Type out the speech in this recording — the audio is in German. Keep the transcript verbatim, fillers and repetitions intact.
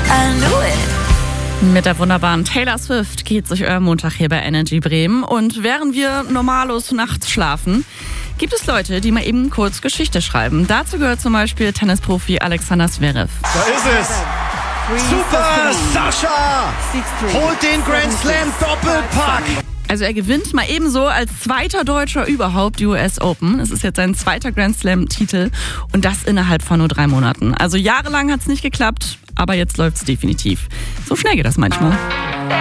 I knew it. Mit der wunderbaren Taylor Swift geht sich euer Montag hier bei Energy Bremen. Und während wir normalos nachts schlafen, gibt es Leute, die mal eben kurz Geschichte schreiben. Dazu gehört zum Beispiel Tennisprofi Alexander Zverev. Da ist es. Super Sascha holt den Grand Slam Doppelpack. Also er gewinnt mal ebenso als zweiter Deutscher überhaupt die U S Open. Es ist jetzt sein zweiter Grand Slam-Titel und das innerhalb von nur drei Monaten. Also jahrelang hat es nicht geklappt, aber jetzt läuft es definitiv. So schnell geht das manchmal.